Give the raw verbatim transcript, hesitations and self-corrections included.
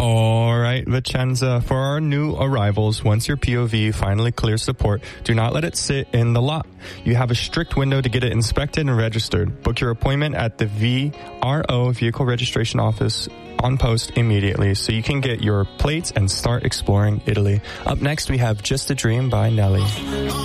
All right, Vicenza, for our new arrivals, once your P O V finally clears support, do not let it sit in the lot. You have a strict window to get it inspected and registered. Book your appointment at the V R O Vehicle Registration Office on post immediately so you can get your plates and start exploring Italy. Up next, we have Just a Dream by Nelly.